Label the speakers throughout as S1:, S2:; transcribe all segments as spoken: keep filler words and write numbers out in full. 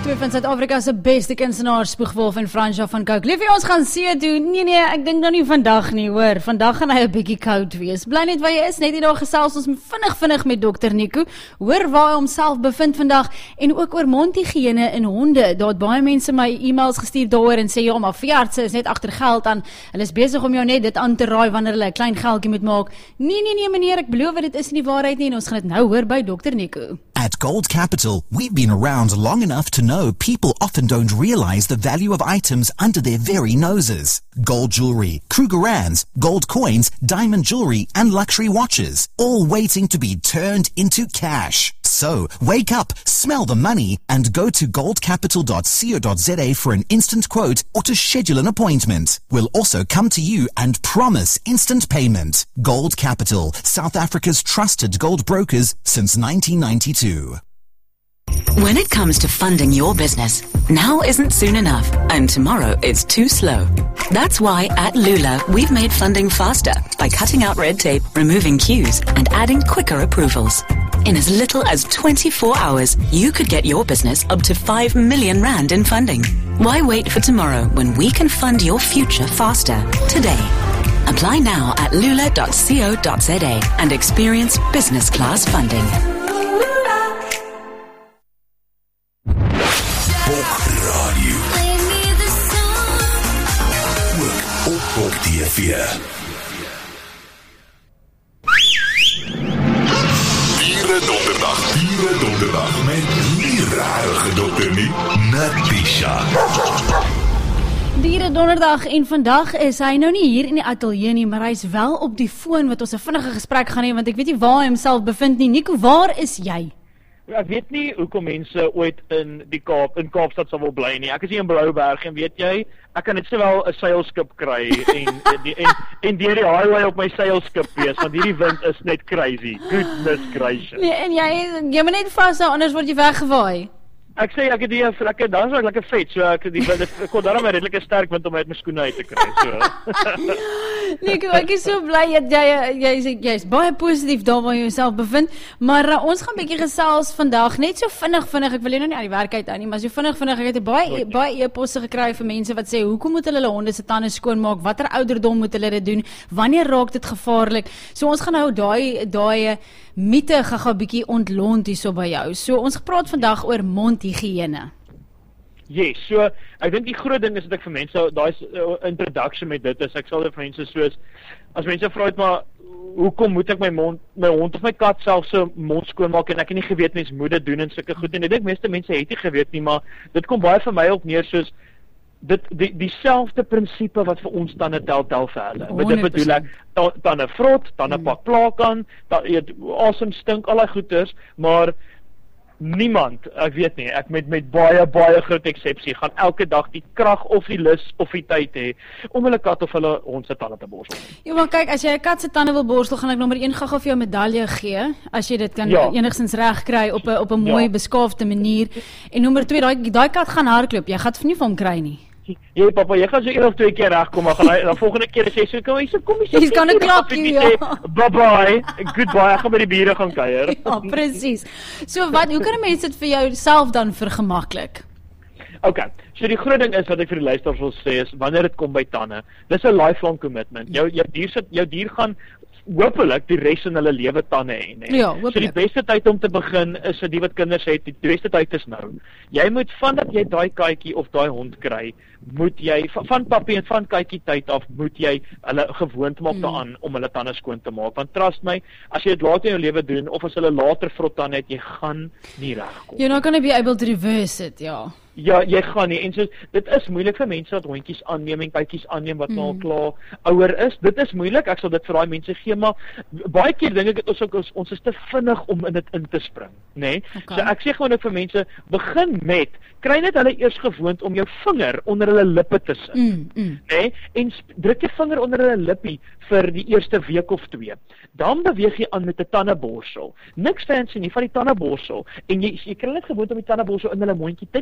S1: Twee van Suid-Afrika se beste kunstenaars, Spoegwolf en Fransja van Cooke. Liefie, ons gaan see doen. Nee nee, ek dink nou nie vandag nie, hoor. Vandag gaan hy 'n bietjie koud wees. Bly net waar jy is, net hier daar gesels ons vinnig vinnig met dokter Nico. Hoor waar hy homself bevind vandag en ook oor mondhygiëne in honde. Daar het baie mense my e-mails gestuur daaroor en sê ja, maar veeartse is net agter geld aan. Hulle is besig om jou net dit aan te raai wanneer hulle 'n klein geldjie moet maak. Nee nee nee meneer, ek beloof dit is nie die waarheid nie en ons gaan dit nou hoor by dokter Nico.
S2: At Gold Capital, we've been around long enough to know people often don't realize the value of items under their very noses. Gold jewelry, Krugerrands, gold coins, diamond jewelry, and luxury watches, all waiting to be turned into cash. So, wake up, smell the money, and go to gold capital dot co dot za for an instant quote or to schedule an appointment. We'll also come to you and promise instant payment. Gold Capital, South Africa's trusted gold brokers since nineteen ninety-two.
S3: When it comes to funding your business, now isn't soon enough, and tomorrow is too slow. That's why at Lula, we've made funding faster by cutting out red tape, removing queues, and adding quicker approvals. In as little as twenty-four hours, you could get your business up to five million rand in funding. Why wait for tomorrow when we can fund your future faster today? Apply now at lula dot co dot za and experience business class funding.
S4: Radio. Ook op T V. Diere donderdag, diere donderdag met die rarige dokter nie, Natisha.
S1: Diere donderdag en vandag is hy nou nie hier in die ateljee nie, maar hy is wel op die foon wat ons 'n vinnige gesprek gaan hê, want ek weet nie waar hy homself bevind nie. Nico, waar is jy?
S5: Ek weet nie hoekom mense ooit in die Kaap, in Kaapstad sal wil bly nie. Ek is hier in Blouberg en weet jy, ek kan net sowel 'n seilskip kry en en, en en deur die highway op my seilskip wees, want hierdie wind is net crazy. Goodness gracious.
S1: Nee, en jy, jy moet net vashou, anders word jy weggewaai.
S5: Ek sê ek het die lekker, dan is ek lekker vet, so ek die ek kon daarom 'n redelike sterk wind om uit my skoene uit te kry, so.
S1: Nico, ek is so bly dat jy jy jy's baie positief daar waar jy jouself bevind, maar uh, ons gaan 'n bietjie gesels vandag, net so vinnig vinnig, ek wil jou nou nie aan die werk uit aan nie, maar so vinnig vinnig, ek het baie baie e-posse gekry vir mense wat sê hoekom moet hulle hulle honde se tande skoonmaak, watter ouderdom moet hulle dit doen, wanneer raak dit gevaarlik? So ons gaan nou daai daai mite gou-gou 'n bietjie ontlont hierso by jou. So ons gepraat vandag oor mondhygiëne.
S5: Yes, so ek dink die groot ding is dat ek vir mense daai uh, introduction met dit is, ek sal dit vir mense soos as mense vra het maar hoekom moet ek my mond my hond of my kat self se mond skoonmaak en ek het nie geweet mense moet dit doen en sulke goed en ek dink meeste mense het nie geweet nie, maar dit kom baie vir my op neer soos dit die dieselfde prinsipie wat vir ons tande tel tel vir hulle. Met dit bedoel ek tande vrot, tande pak plaak aan, eet asem stink, al daai goeters, maar niemand, ek weet nie, ek met met baie baie groot eksepsie gaan elke dag die krag of die lus of die tyd hê om hulle kat of hulle hond se tande te borsel.
S1: Ja, maar kyk, as jy 'n kat se tande wil borsel, gaan ek nommer een gou-gou vir jou medalje gee as jy dit kan ja. enigstens reg kry op 'n op 'n mooi ja. beskaafde manier. En nommer twee, daai daai kat gaan hardloop. Jy gaan nie vir hom kry nie.
S5: Jy papa, jy gaan so een of twee keer regkom, maar gaan hy dan volgende keer sê so kom hy so kom hy so.
S1: He's gonna clap you. Ja.
S5: Bye bye. Goodbye. Ek gaan by die bure gaan kuier.
S1: Ja, presies. So wat, hoe kan 'n mens dit vir jou self dan vergemaklik?
S5: Okay. So die groot ding is wat ek vir die luisteraars wil sê is wanneer dit kom by tande, dis 'n lifelong commitment. Jou jou dier sit jou dier gaan hopelik die res in hulle lewe tande hê, nee.
S1: Ja,
S5: so die beste tyd om te begin is vir die wat kinders het, die beste tyd is nou. Jy moet vandat jy daai katjie of daai hond kry, moet jy van pappie en van katjie tyd af moet jy hulle gewoond maak mm. daaraan om hulle tande skoon te maak. Want trust my, as jy dit later in jou lewe doen of as hulle later vrot tande het, jy gaan nie regkom.
S1: You're not going to be able to reverse it, ja.
S5: Ja, jy gaan nie. En so dit is moeilik vir mense wat hondjies aanneem en katjies aanneem wat mm. nou al klaar ouer is. Dit is moeilik. Ek sal dit vir daai mense gee, maar baie keer dink ek ons ons, ons is te vinnig om in dit in te spring, nê? Nee? Okay. So ek sê gewoon vir mense, begin met kry net hulle eers gewoond om jou vinger onder hulle lippe te sit, mm, mm. nê? Nee? En druk jou vinger onder hulle lippie vir die eerste week of twee. Dan beweeg jy aan met 'n tandeborsel. Niks fancy nie, van die tandeborsel. En jy jy kry net gewoond om die tandeborsel in hulle mondjie tyd te sit.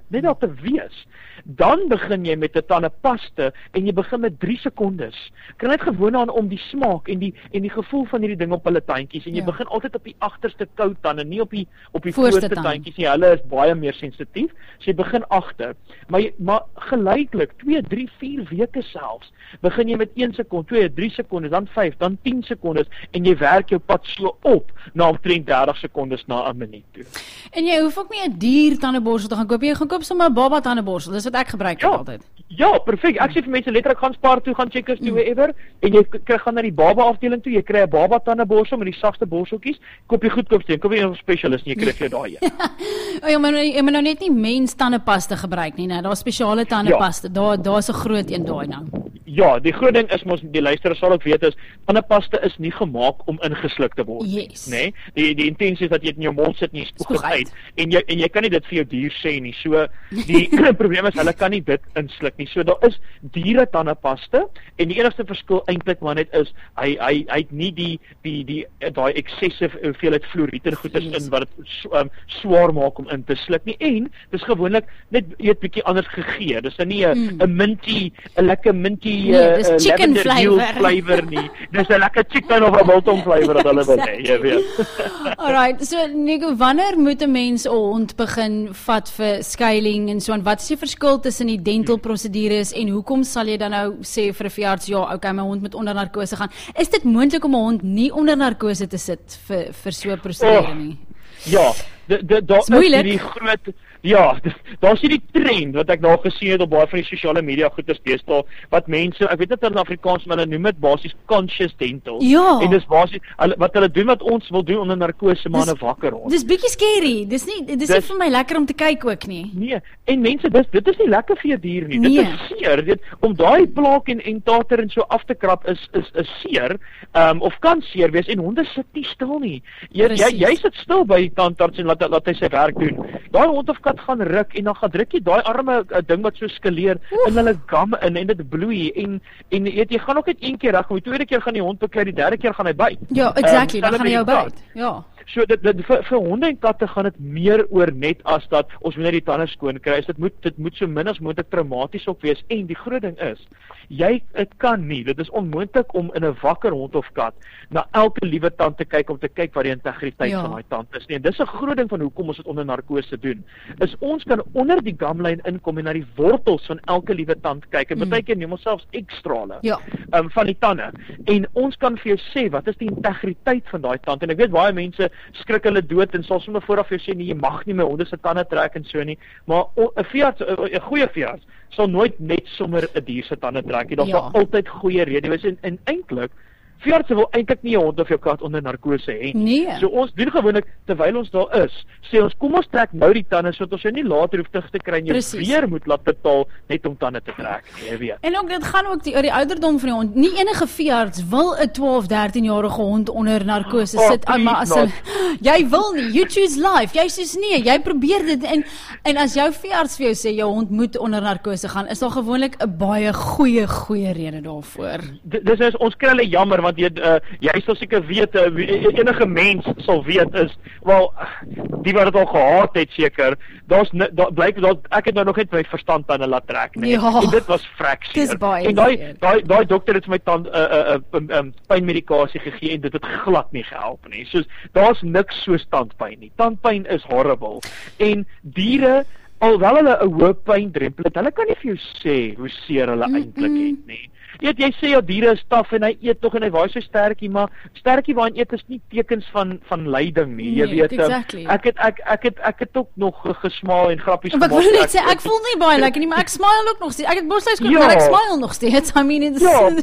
S5: net daar te wees. Dan begin jy met 'n tandepaste en jy begin met drie sekondes. Kry net gewoon aan om die smaak en die en die gevoel van hierdie ding op hulle tandjies en jy
S1: Ja.
S5: begin altyd op die agterste kou tande, nie op die op die
S1: Voorste
S5: voorste
S1: tand.
S5: tandjies nie. Hulle is baie meer sensitief. So jy begin agter. Maar jy, maar gelyklik twee, drie, vier weke selfs. Begin jy met een sekonde, twee, drie sekondes, dan vyf, dan tien sekondes en jy werk jou pad so op na omtrent dertig sekondes na 'n minuut toe.
S1: En jy hoef ook nie 'n duur tandeborsel te gaan koop. Jy gaan koop sommer 'n baba tandeborsel. Dis wat ek gebruik
S5: Ja.
S1: altyd.
S5: Ja, perfek. Ek sê vir mense letterlik gaan Spar toe, gaan Checkers toe, wherever, en jy kry gaan na die baba afdeling toe, jy kry 'n baba tandeborsel met die sagste borseltjies, koop jy goedkoopste, koop jy 'n spesialis nie, jy kry vir jou daai een.
S1: O ja, maar jy moet nou net nie mens tandepasta gebruik nie, né? Daar's spesiale tandepasta. Ja. Daar daar's 'n groot een daai nou.
S5: Ja, die groot ding is mos die luisteraars sal ook weet is tandepasta is nie gemaak om ingesluk te word nie,
S1: Yes.
S5: nê? Die die intensie is dat jy dit in jou mond sit en jy spoeg
S1: Spoeg
S5: dit
S1: uit.
S5: uit en jy en jy kan nie dit vir jou dier sê nie. So die probleem is hulle kan nie dit insluk nie. So daar is diere tandepasta en die enigste verskil eintlik maar net is hy hy hy het nie die die die daai excessive hoeveelheid fluoried en goeders
S1: Yes.
S5: in wat dit so, um, swaar maak om in te sluk nie. En dis gewoonlik net eet bietjie anders gegee. Dis nie 'n
S1: Mm.
S5: 'n minty 'n lekker minty
S1: Nee, dis
S5: uh,
S1: chicken
S5: lavender heel
S1: flavour.
S5: flavor nie. Dis 'n lekker chicken of 'n biltong flavour wat hulle wil hê, jy weet.
S1: Alright, so Nico, wanneer moet 'n mens 'n hond begin vat vir scaling en so en wat is die verskil tussen die dental prosedures en hoekom sal jy dan nou sê vir 'n veearts ja, okay, my hond moet onder narkose gaan? Is dit moontlik om 'n hond nie onder narkose te sit vir vir so 'n prosedure
S5: Oh.
S1: nie?
S5: Ja, de, de, daar is
S1: moeilik.
S5: hierdie groot ja, daar's hierdie trend wat ek nou gesien het op baie van die sosiale media goeders deesdae wat mense, ek weet net in Afrikaans maar hulle noem dit basies conscious dental.
S1: Ja.
S5: En dis basies hulle wat hulle doen wat ons wil doen onder narkose maar
S1: Dis-
S5: 'n wakker hond.
S1: Dis bietjie scary. Dis nie dis, dis nie
S5: Dis-
S1: vir my lekker om te kyk ook nie.
S5: Nee, en mense dis dit is nie lekker vir 'n dier nie.
S1: Nee.
S5: Dit is seer. Dit om daai plaak en en tater en so af te krap is is is seer. Ehm um, of kan seer wees en honde sit nie stil nie. Jy jy,
S1: Presies.
S5: jy sit stil by die tandarts en laat laat hy sy werk doen. Daai hond of kat gaan ruk en dan gaan druk jy daai arme uh, ding wat so skeleer in hulle gum in en dit bloei en en jy weet jy gaan ook net een keer reg, die tweede keer gaan die hond beklei, die derde keer gaan hy byt.
S1: Ja, exactly.
S5: Ehm,
S1: Dan gaan hy jou
S5: met die
S1: byt. Ja.
S5: So dit, dit vir, vir honde en katte gaan dit meer oor net as dat ons moet net die tande skoon kry. Is dit moet dit moet so min as moontlik traumaties op wees en die groot ding is jy dit kan nie. Dit is onmoontlik om in 'n wakker hond of kat na elke liewe tand te kyk om te kyk wat die integriteit
S1: Ja.
S5: van daai tand is nie. En dis 'n groot ding van hoekom ons dit onder narkose doen. Is ons kan onder die gumline inkom en na die wortels van elke liewe tand kyk en
S1: Mm.
S5: baie keer neem ons selfs ekstrale
S1: Ja.
S5: um, van die tande. En ons kan vir jou sê wat is die integriteit van daai tand. En ek weet baie mense skrik hulle dood en sal sommer vooraf vir jou sê nee, jy mag nie my honde se tande trek en so nie. Maar 'n veearts, 'n goeie veearts sal nooit net sommer 'n dier se tande trek nie. Daar
S1: Ja.
S5: sal altyd goeie redes wees en, en eintlik veeartse wil eintlik nie 'n hond of jou kat onder narkose hê nie.
S1: Nee.
S5: So ons doen gewoonlik terwyl ons daar is, sê ons kom ons trek nou die tande sodat ons jou nie later hoef terug te kry en jou
S1: Precies.
S5: weer moet laat betaal net om tande te trek, jy weet.
S1: En ook dit gaan ook die, oor die ouderdom van die hond. Nie enige veearts wil 'n twaalf, dertien jarige hond onder narkose
S5: Oh,
S1: sit, maar as
S5: please
S1: hulle jy wil nie, you choose life. Jy sê nee, jy probeer dit en en as jou veearts vir jou sê jou hond moet onder narkose gaan, is daar gewoonlik 'n baie goeie goeie rede daarvoor.
S5: D- Dis is ons kry hulle jammer want jy uh, jy sal seker weet uh, wie- enige mens sal weet is wel die wat dit al gehad het seker daar's ni- daar blyk daar ek het nou nog net my verstand aan hulle laat trek nee
S1: Ja.
S5: en dit was fraksie
S1: Dis baie
S5: en daai
S1: seer.
S5: daai daai dokter het vir my tand 'n uh, uh, uh, um, pynmedikasie gegee en dit het glad nie gehelp nie soos daar's niks so tandpyn nie tandpyn is horrible en diere alhoewel hulle 'n hoë pyndrempel het hulle kan nie vir jou sê hoe seer hulle
S1: Mm-mm.
S5: eintlik het nie. Jy weet, jy sê jou diere is taaf en hy eet tog en hy waai so sterkie, maar sterkie waarin eet is nie tekens van van lyding nie. Jy
S1: Nee,
S5: weet, um,
S1: exactly.
S5: ek het ek ek het ek het ook nog gesmaal en grappies
S1: Wat wil
S5: gemaak.
S1: net sê, ek voel nie baie lekker nie, maar ek smile ook nog steeds. Ek het borsluiskoek,
S5: Ja.
S1: maar ek smile nog steeds. I mean it's
S5: Ja.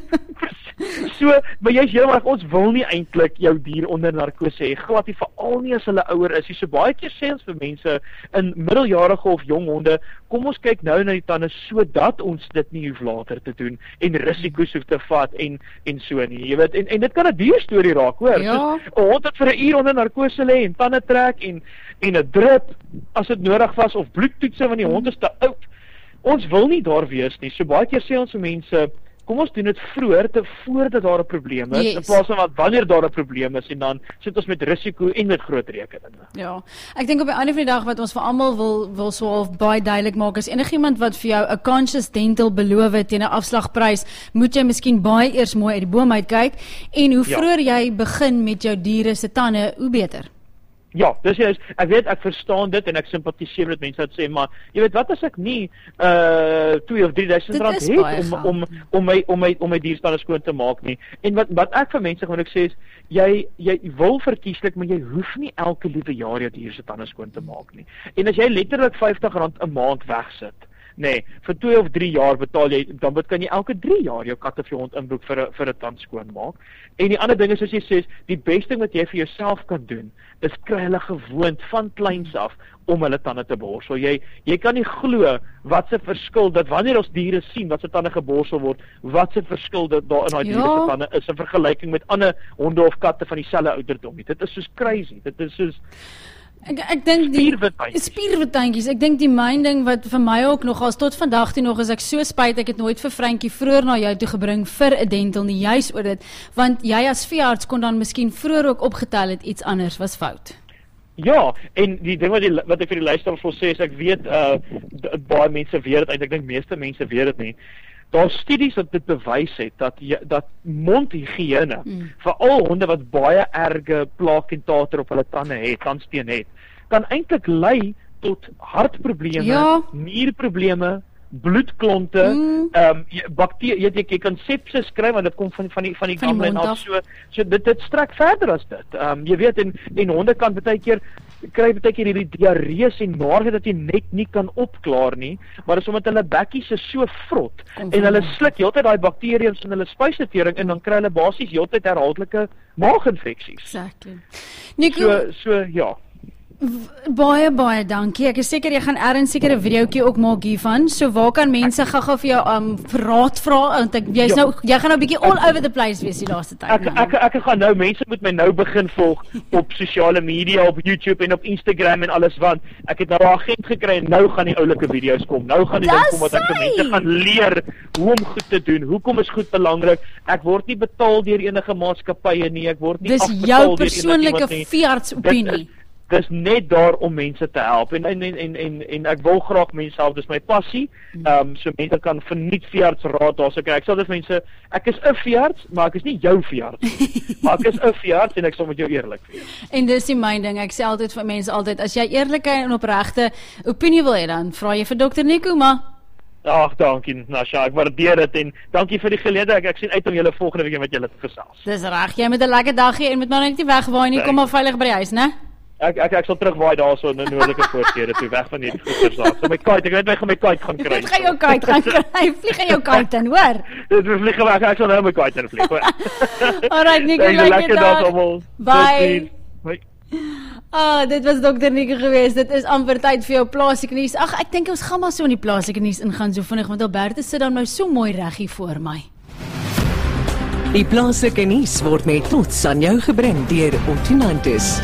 S5: So, maar jy's heeltemal reg, ons wil nie eintlik jou dier onder narkose hê. Glad nie, veral nie as hulle ouer is nie. So baie keer sê ons vir mense in middeljarige of jong honde, kom ons kyk nou na die tande sodat ons dit nie hoef later te doen en risiko's hoef te vat en en so nie. Jy weet, en en dit kan 'n duur storie raak, hoor.
S1: Ja.
S5: Soos 'n hond wat vir 'n uur onder narkose lê en tande trek en en 'n drip as dit nodig was of bloedtoetse want die hond is te oud. Ons wil nie daar wees nie. So baie keer sê ons vir mense kom ons doen dit vroeër te voordat daar 'n probleem is,
S1: Yes.
S5: in plaas van wat wanneer daar 'n probleem is en dan sit ons met risiko en met groot rekeninge.
S1: Ja, ek dink op die einde van die dag wat ons vir almal wil wil so half baie duidelik maak is enigiemand wat vir jou 'n conscious dental beloof het teen 'n afslagprys, moet jy miskien baie eers mooi uit die boom uitkyk en hoe
S5: Ja.
S1: vroeër jy begin met jou diere se tande, hoe beter.
S5: Ja, dis juist, ek weet, ek verstaan dit en ek simpatiseer met mense wat sê, maar jy weet wat as ek nie uh twee of drie duisend
S1: Dit
S5: rand
S1: is
S5: het
S1: baie
S5: om,
S1: geld.
S5: om om my om my om my dierstande skoon te maak nie. En wat wat ek vir mense gewoonlik sê is, jy jy wil verkieslik, maar jy hoef nie elke liewe jaar jou dier se tande skoon te maak nie. En as jy letterlik vyftig rand 'n maand wegsit, nee, vir twee of drie jaar betaal jy, dan kan jy elke drie jaar jou kat of jou hond inboek vir 'n vir 'n tand skoon maak. En die ander ding is, soos jy sê, die beste ding wat jy vir jouself kan doen, is kry hulle gewoond van kleins af om hulle tande te borsel. Jy jy kan nie glo wat se verskil dat wanneer ons diere sien wat se tande geborsel word, wat se verskil dit daar in daai
S1: Ja.
S5: diere se tande is in vergelyking met ander honde of katte van dieselfde ouderdom nie. Dit is soos crazy. Dit is soos
S1: Ek ek dink die
S5: Spierwittuintjies.
S1: spierwittuintjies. Ek dink die myn ding wat vir my ook nog as tot vandag toe nog is ek so spyt ek het nooit vir Frankie vroeër na jou toe gebring vir 'n dental nie juis oor dit, want jy as veearts kon dan miskien vroeër ook opgetel het iets anders was fout.
S5: Ja, en die ding wat die wat ek vir die luisteraars wil sê is ek weet uh d- baie mense weet dit, ek dink meeste mense weet dit nie. Daar's studies wat dit bewys het dat jy, dat mondhygiëne mm. vir al honde wat baie erge plaakentator op hulle tande het, tandsteen het, kan eintlik lei tot hartprobleme,
S1: Ja.
S5: nierprobleme, bloedklonte,
S1: Mm.
S5: ehm um, bakterie, jy, jy kan sepsis kry want dit kom van van die van die
S1: Van die
S5: ganglien
S1: mond
S5: af.
S1: af.
S5: So so dit dit strek verder as dit. Ehm um, jy weet en en honde kan baie keer kry baie keer hierdie diarree en naarheid dat jy net nie kan opklaar nie, maar dis omdat hulle bekkies is so vrot
S1: Kom
S5: en hulle
S1: van-
S5: sluk heeltyd daai bakterieë in hulle spysvertering en dan kry hulle basies heeltyd herhaaldelike maaginfeksies.
S1: Exactly. Nico,
S5: So so ja.
S1: baie baie dankie. Ek is seker jy gaan ergens seker 'n videoetjie ook maak hiervan. So waar kan mense gou-gou vir jou um raad vra want ek jy's
S5: Ja.
S1: nou jy gaan nou 'n bietjie all over the place wees die laaste tyd.
S5: Ek
S1: nou.
S5: ek ek gaan nou mense moet my nou begin volg op sosiale media, op YouTube en op Instagram en alles want ek het nou 'n agent gekry en nou gaan die oulike video's kom. Nou gaan die ding
S1: Dis
S5: kom wat ek vir
S1: hy!
S5: mense gaan leer hoe om goed te doen. Hoekom is goed belangrik? Ek word nie betaal deur enige maatskappye nie. Ek word nie
S1: Dis
S5: afbetaal
S1: jou
S5: deur
S1: persoonlike
S5: enigiemand nie.
S1: veearts
S5: Dit
S1: opinie.
S5: is- Dis net daar om mense te help en en en en en, en ek wil graag mense help, dis my passie. Ehm um, so mense kan verniet veearts raad daarso kry. Ek sal dit mense, ek is 'n veearts, maar ek is nie jou veearts nie. Maar ek is 'n veearts en ek sal met jou eerlik wees.
S1: En dis die myn ding. Ek sê altyd vir mense altyd as jy eerlike en opregte opinie wil hê dan vra jy vir dokter Nico maar
S5: Ag, dankie Nasha, ek waardeer dit en dankie vir die geleentheid. Ek, ek sien uit om julle volgende week met julle te gesels.
S1: dis reg. Jy moet 'n lekker dag hê en moet maar net nie wegwaai nie. Kom maar veilig by die huis, né?
S5: Ek ek ek sal terugwaai daarso in 'n noordelike voorkeure toe weg van hierdie goeters daar. So my kite, ek weet my gaan my kite gaan kry.
S1: Dit gaan jou kite gaan kry. Vlieg in jou kite in, hoor.
S5: Dit vlieg weg. Ek sal nou my kite in vlieg. hoor.
S1: Alright, Nico,
S5: Thanks,
S1: lekker
S5: lekker
S1: dag.
S5: dag almal.
S1: Bye.
S5: Bye.
S1: Ah, dit was dokter Nico geweest. Dit is amper tyd vir jou plaaslike nuus. Ag, ek dink ons gaan maar so in die plaaslike nuus ingaan so vinnig want Albertus sit dan nou so mooi reg hier voor my.
S6: Die plaaslike nuus word met trots aan jou gebring deur Ottinantis.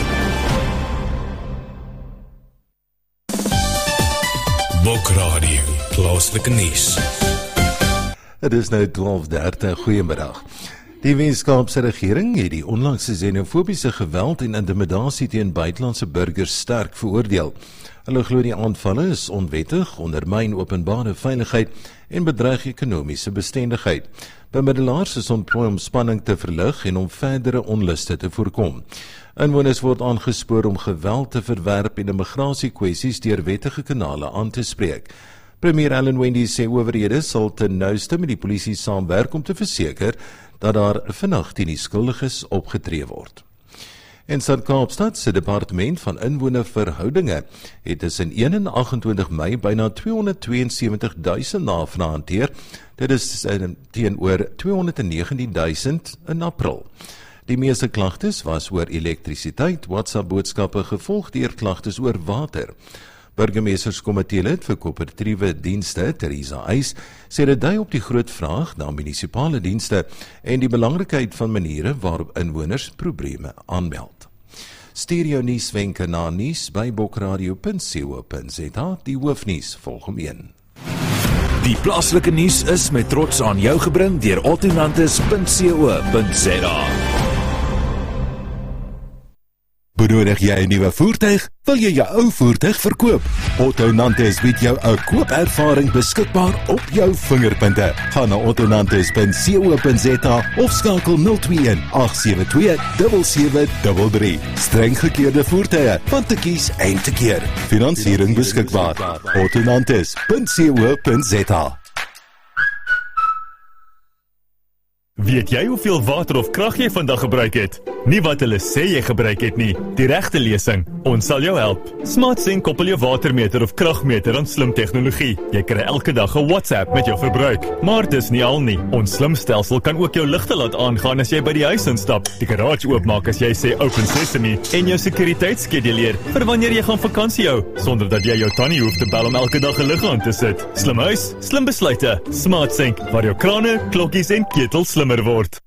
S4: Bokradio, plaaslike nuus.
S7: Dit is nou twaalf dertig, goeiemiddag. Die Weskaapse regering het die onlangse xenofobiese geweld en intimidasie teen buitelandse burgers sterk veroordeel. Hulle glo die aanvalle is onwettig, ondermyn openbare veiligheid en bedreig ekonomiese bestendigheid. Bemiddelaars is ontplooi om spanning te verlig en om verdere onluste te voorkom. Inwoners word aangespoor om geweld te verwerp en immigrasiekwessies deur wettige kanale aan te spreek. Premier Alan Winde sê owerhede sal ten nouste met die polisie saamwerk om te verseker dat daar vinnig teen die skuldiges opgetree word. En Stad-Kaapstad se departement van inwonerverhoudinge het tussen een en agt-en-twintig Mei byna tweehonderdtweeënsewentig duisend navrae hanteer. Dit is teenoor tweehonderdnegentien duisend in April. Die meeste klagtes was oor elektrisiteit, WhatsApp-boodskappe gevolg deur klagtes oor water. Burgemeesterskomitee lid vir koöperatiewe dienste, Theresa Eis, sê dit dui op die groot vraag na munisipale dienste en die belangrikheid van maniere waarop inwoners probleme aanmeld. Stuur jou nuuswenke na nuus by bokradio punt co punt za. Die hoofnuus volg om een.
S4: Die plaaslike nuus is met trots aan jou gebring deur Autolantis punt co punt za.
S7: Benodig jy 'n nuwe voertuig? Wil jy jou ou voertuig verkoop? Autolantis bied jou 'n koopervaring beskikbaar op jou vingerpunte. Gaan na autolantis punt co punt za of skakel nul twee een agt sewe twee sewe sewe drie drie. Streng gekeurde voertuie, van te kies en te keer. Finansiering beskikbaar. autolantis punt co punt za.
S8: Weet jy hoeveel water of krag jy vandag gebruik het? Nie wat hulle sê jy gebruik het nie, die regte lesing. Ons sal jou help. SmartSync koppel jou watermeter of kragmeter aan slim tegnologie. Jy kry elke dag 'n WhatsApp met jou verbruik. Maar dis nie al nie. Ons slim stelsel kan ook jou ligte laat aangaan as jy by die huis instap, die garage oopmaak as jy sê open sesame en jou sekuriteitsskeduleer vir wanneer jy gaan vakansie hou, sonder dat jy jou tannie hoef te bel om elke dag 'n lig aan te sit. Slim huis, slim besluite. SmartSync, waar jou krane, klokkies en ketels slimmer word.